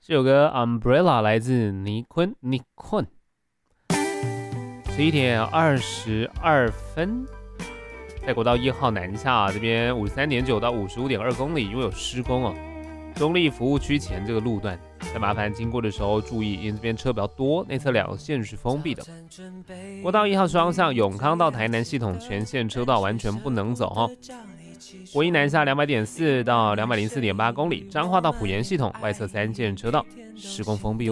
这首歌《Umbrella》来自尼坤。11:22，在国道1号南下这边53.9到55.2公里，因为有施工哦。中立服务区前这个路段，在麻烦经过的时候注意，因为这边车比较多，内侧两个线是封闭的。国道1号双向永康到台南系统全线车道完全不能走哦。国一南下200.4到204.8公里，彰化到埔盐系统外侧3线车道施工封闭。